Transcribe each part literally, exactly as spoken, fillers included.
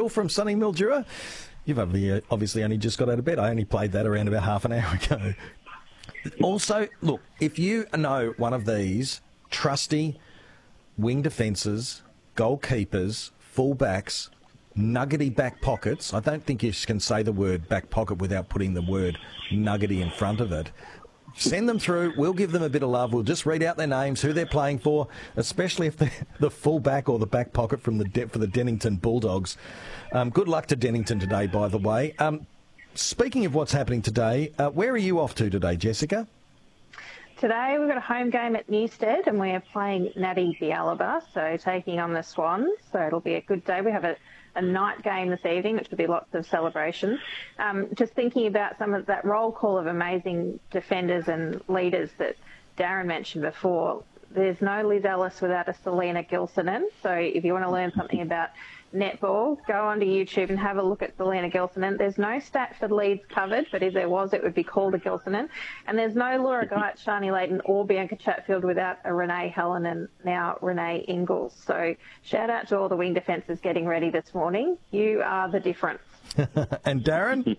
Phil from Sunny Mildura. You've obviously only just got out of bed. I only played that around about half an hour ago. Also, look, if you know one of these trusty wing defences, goalkeepers, full-backs, nuggety back pockets, I don't think you can say the word back pocket without putting the word nuggety in front of it. Send them through. We'll give them a bit of love. We'll just read out their names, who they're playing for, especially if they're the full-back or the back pocket from the De- for the Dennington Bulldogs. Um, good luck to Dennington today, by the way. Um, speaking of what's happening today, uh, where are you off to today, Jessica? Today we've got a home game at Newstead and we're playing Natty Bialaba, so taking on the Swans. So it'll be a good day. We have a, a night game this evening, which will be lots of celebration. Um, just thinking about some of that roll call of amazing defenders and leaders that Darren mentioned before. There's no Liz Ellis without a Selena Gilsonen. So if you want to learn something about netball, go onto YouTube and have a look at Selena Gilsonen. There's no Statford Leeds covered, but if there was, it would be called a Gilsonen. And there's no Laura Guyot, Shani Layton or Bianca Chatfield without a Renee Helen and now Renee Ingalls. So shout out to all the wing defences getting ready this morning. You are the difference. And Darren?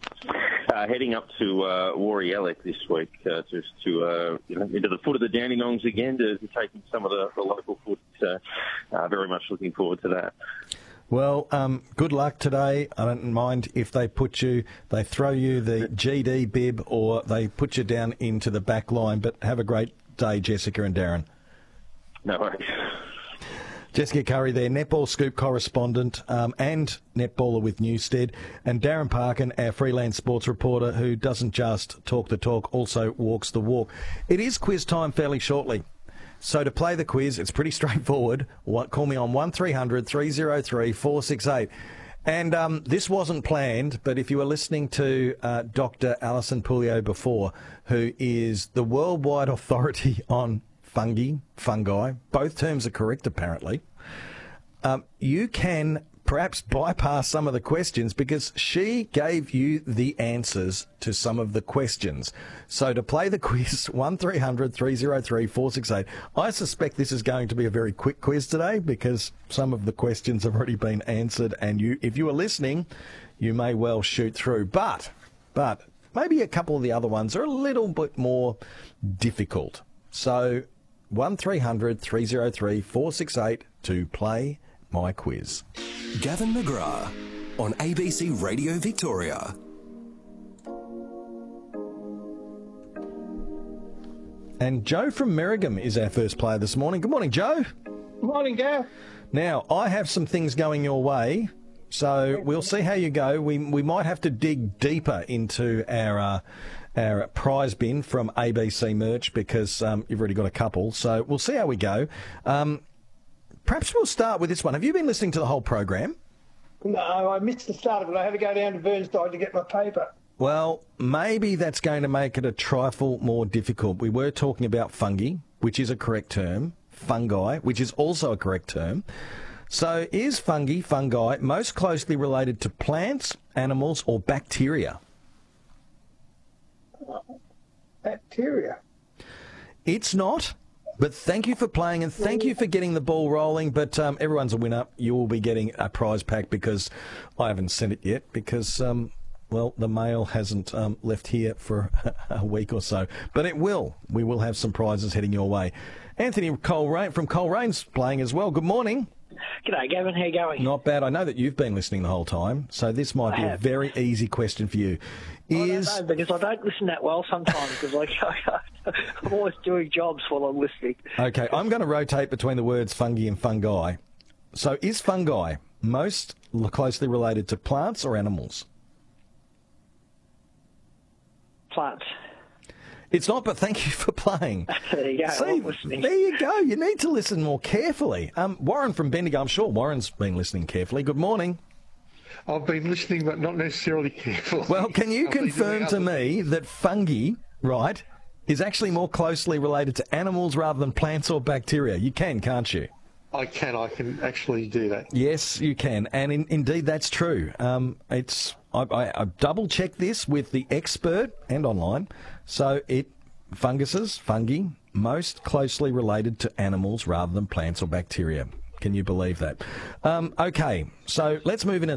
Uh, heading up to uh, Warriellic this week, uh, just to uh, you know, into the foot of the Dandenongs again, to, to taking some of the, the local foot. Uh, uh, very much looking forward to that. Well, um, good luck today. I don't mind if they put you, they throw you the G D bib or they put you down into the back line. But have a great day, Jessica and Darren. No worries. Jessica Curry there, Netball Scoop correspondent um, and netballer with Newstead, and Darren Parkin, our freelance sports reporter who doesn't just talk the talk, also walks the walk. It is quiz time fairly shortly. So to play the quiz, it's pretty straightforward. What, call me on one three hundred three oh three four six eight. And um, this wasn't planned, but if you were listening to uh, Doctor Alison Pulio before, who is the worldwide authority on fungi, fungi, both terms are correct apparently, um, you can perhaps bypass some of the questions because she gave you the answers to some of the questions. So to play the quiz, one three hundred three oh three four six eight. I suspect this is going to be a very quick quiz today because some of the questions have already been answered, and you, if you are listening, you may well shoot through. But, but maybe a couple of the other ones are a little bit more difficult. So one three hundred three oh three four six eight to play my quiz. Gavin McGrath on A B C Radio Victoria. And Joe from Merrigum is our first player this morning. Good morning, Joe. Good morning, Gav. Now, I have some things going your way, so we'll see how you go. We we might have to dig deeper into our uh, our prize bin from A B C Merch because um, you've already got a couple. So we'll see how we go. Um, perhaps we'll start with this one. Have you been listening to the whole program? No, I missed the start of it. I had to go down to Burnside to get my paper. Well, maybe that's going to make it a trifle more difficult. We were talking about fungi, which is a correct term, fungi, which is also a correct term. So is fungi, fungi, most closely related to plants, animals, or bacteria? Bacteria. It's not, but thank you for playing and thank you for getting the ball rolling. But um, everyone's a winner. You will be getting a prize pack because I haven't sent it yet because... Um, Well, the mail hasn't um, left here for a week or so, but it will. We will have some prizes heading your way. Anthony Coleraine from Colerane's playing as well. Good morning. G'day, Gavin. How you going? Not bad. I know that you've been listening the whole time, so this might I be have. a very easy question for you. Is I don't know, because I don't listen that well sometimes because like, I'm always doing jobs while I'm listening. Okay, I'm going to rotate between the words fungi and fungi. So is fungi most closely related to plants or animals? Plants. It's not, but thank you for playing. There you go. See, I'm listening. there you go. You need to listen more carefully. Um, Warren from Bendigo, I'm sure Warren's been listening carefully. Good morning. I've been listening, but not necessarily carefully. Well, can you I've been confirm doing to other me that fungi, right, is actually more closely related to animals rather than plants or bacteria? You can, can't you? I can. I can actually do that. Yes, you can, and in, indeed that's true. Um, it's I, I, I double checked this with the expert and online. So it funguses, fungi, most closely related to animals rather than plants or bacteria. Can you believe that? Um, okay, so let's move in.